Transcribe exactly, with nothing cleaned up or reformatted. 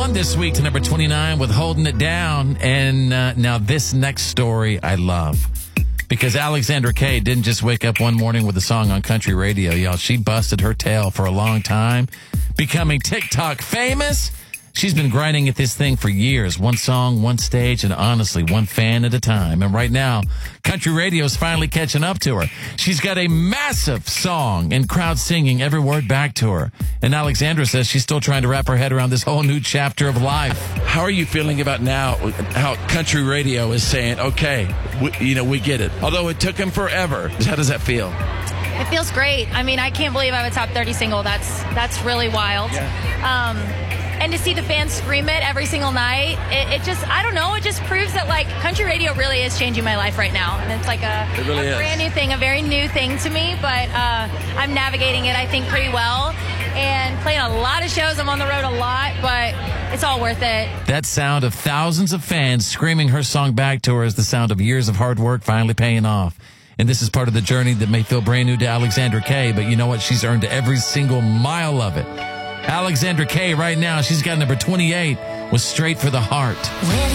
one this week to number twenty-nine with Holding It Down. And uh, now this next story I love. Because Alexandra Kay didn't just wake up one morning with a song on country radio, y'all. She busted her tail for a long time, becoming TikTok famous. She's been grinding at this thing for years. One song, one stage, and honestly, one fan at a time. And right now, country radio is finally catching up to her. She's got a massive song and crowd singing every word back to her. And Alexandra says she's still trying to wrap her head around this whole new chapter of life. How are you feeling about now how country radio is saying, okay, we, you know, we get it. Although it took them forever. How does that feel? It feels great. I mean, I can't believe I have a top thirty single. That's that's really wild. Yeah. Um, and to see the fans scream it every single night, it, it just, I don't know, it just proves that, like, country radio really is changing my life right now. And it's like a, It really a is. brand new thing, a very new thing to me, but uh, I'm navigating it, I think, pretty well. And playing a lot of shows. I'm on the road a lot, but it's all worth it. That sound of thousands of fans screaming her song back to her is the sound of years of hard work finally paying off. And this is part of the journey that may feel brand new to Alexandra Kay, but you know what? She's earned every single mile of it. Alexandra Kay right now, she's got number twenty-eight with Straight for the Heart.